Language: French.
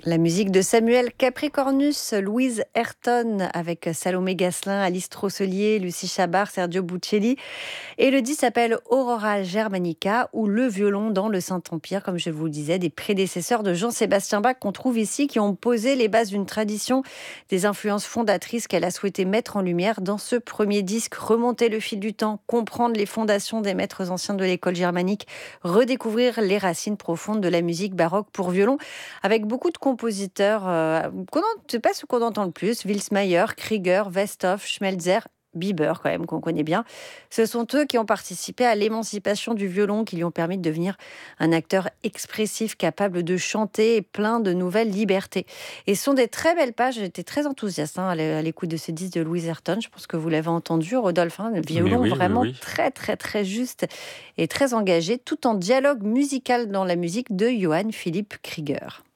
La musique de Samuel Capricornus, Louise Ayrton avec Salomé Gasselin, Alice Trosselier, Lucie Chabard, Sergio Buccelli. Et le disque s'appelle Aurora Germanica ou le violon dans le Saint-Empire, comme je vous le disais, des prédécesseurs de Jean-Sébastien Bach qu'on trouve ici, qui ont posé les bases d'une tradition, des influences fondatrices qu'elle a souhaité mettre en lumière dans ce premier disque, remonter le fil du temps, comprendre les fondations des maîtres anciens de l'école germanique, redécouvrir les racines profondes de la musique baroque pour violon, avec beaucoup de compositeurs, c'est pas ce qu'on entend le plus, Wilsmayer, Krieger, Westhoff, Schmelzer, Bieber quand même, qu'on connaît bien. Ce sont eux qui ont participé à l'émancipation du violon, qui lui ont permis de devenir un acteur expressif, capable de chanter et plein de nouvelles libertés. Et ce sont des très belles pages. J'étais très enthousiaste à l'écoute de ce disque de Louise Ayrton. Je pense que vous l'avez entendu, Rodolphe, le Mais violon oui, oui, vraiment oui. très, très, très juste et très engagé, tout en dialogue musical dans la musique de Johann Philipp Krieger.